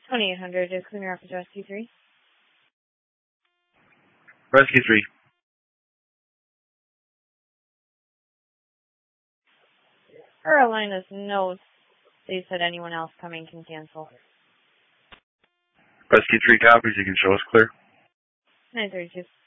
2800 is Cleaner Office Rescue 3. Rescue 3. Carolina's notes. They said anyone else coming can cancel. Rescue 3 copies. You can show us clear. 932.